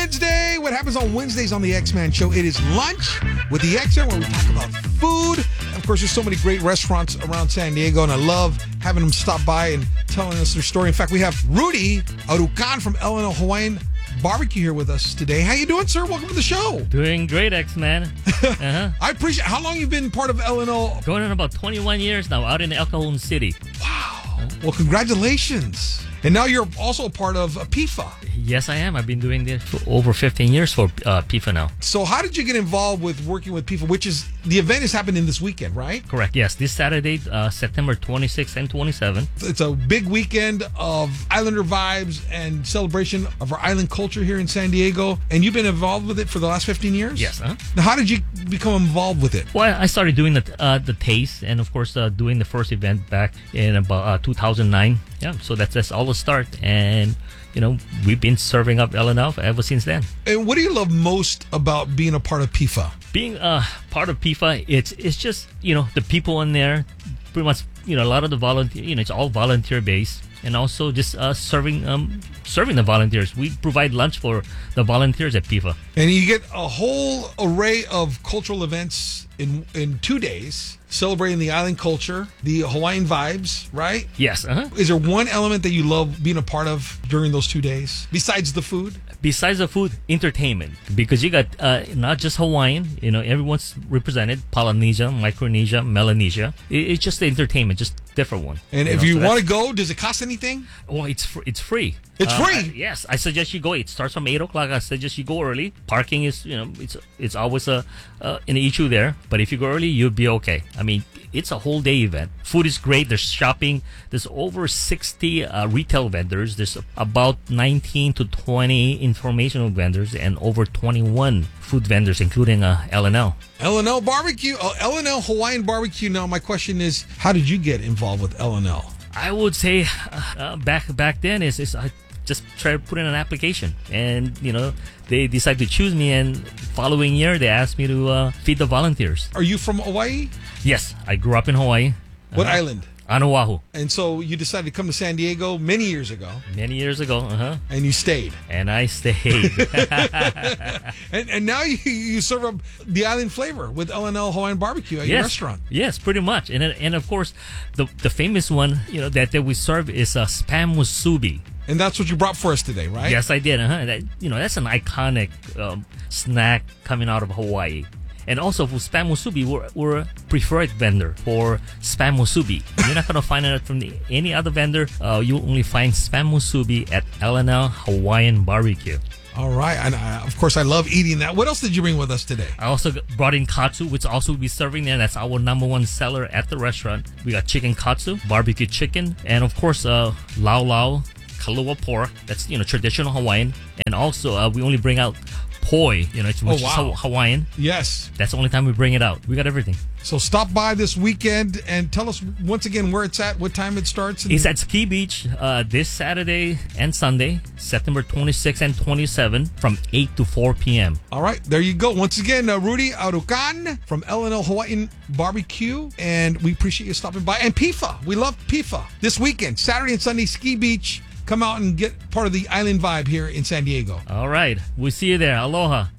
Wednesday. What happens on Wednesdays on the X-Man Show? It is lunch with the X-Man where we talk about food. Of course, there's so many great restaurants around San Diego, and I love having them stop by and telling us their story. In fact, we have Rudy Arucan from L&L Hawaiian Barbecue here with us today. How you doing, sir? Welcome to the show. Doing great, X-Man. I appreciate. How long you been part of L&L? Going on about 21 years now, out in El Cajon City. Wow. Well, congratulations. And now you're also a part of PIFA. Yes, I am. I've been doing this for over 15 years for PIFA now. So how did you get involved with working with PIFA, which is, the event is happening this weekend, right? Correct, yes. This Saturday, September 26th and 27th. It's a big weekend of Islander vibes and celebration of our island culture here in San Diego. And you've been involved with it for the last 15 years? Yes. Now, how did you become involved with it? Well, I started doing the taste and, of course, doing the first event back in about 2009. Yeah, so that's all the start. And, you know, we've been serving up L&L ever since then. And what do you love most about being a part of PIFA? Being part of PIFA, it's just, you know, the people in there, pretty much, you know, a lot of the volunteer, you know, it's all volunteer based. And also just serving the volunteers. We provide lunch for the volunteers at PIFA. And you get a whole array of cultural events in 2 days, celebrating the island culture, the Hawaiian vibes, right? Yes. Is there one element that you love being a part of during those 2 days, besides the food? Besides the food, entertainment. Because you got not just Hawaiian, you know, everyone's represented. Polynesia, Micronesia, Melanesia. It's just the entertainment, just different one. And if you want to go, does it cost anything? Oh, it's free. It's free. Yes, I suggest you go. It starts from 8 o'clock. I suggest you go early. Parking is, you know, it's always an issue there. But if you go early, you'll be okay. I mean, it's a whole day event. Food is great. There's shopping. There's over 60 retail vendors. There's about 19 to 20 informational vendors and over 21 food vendors, including L&L. L&L Barbecue. L&L Hawaiian Barbecue. Now, my question is, how did you get involved with L&L? I would say back then is I just tried to put in an application, and you know they decided to choose me, and following year they asked me to feed the volunteers. Are you from Hawaii? Yes, I grew up in Hawaii. What island? On Oahu. And so you decided to come to San Diego many years ago. Many years ago, And you stayed. And I stayed. and now you serve up the island flavor with L&L Hawaiian Barbecue at your restaurant. Yes, pretty much. And of course, the famous one, you know, that we serve is spam musubi. And that's what you brought for us today, right? Yes, I did. That, you know, that's an iconic snack coming out of Hawaii. And also for spam musubi, we're a preferred vendor for spam musubi. You're not going to find it from any other vendor. You'll only find spam musubi at L&L Hawaiian Barbecue. All right. And of course, I love eating that. What else did you bring with us today? I also brought in katsu, which also will be serving there. That's our #1 seller at the restaurant. We got chicken katsu, barbecue chicken, and of course, lau lau, kalua pork. That's, you know, traditional Hawaiian. And also, we only bring out poi, you know, which is Hawaiian. Yes. That's the only time we bring it out. We got everything. So stop by this weekend and tell us once again where it's at, what time it starts. It's at Ski Beach this Saturday and Sunday, September 26 and 27 from 8 to 4 p.m. All right, there you go. Once again, Rudy Arucan from L&L Hawaiian Barbecue, and we appreciate you stopping by. And PIFA, we love PIFA. This weekend, Saturday and Sunday, Ski Beach. Come out and get part of the island vibe here in San Diego. All right. We'll see you there. Aloha.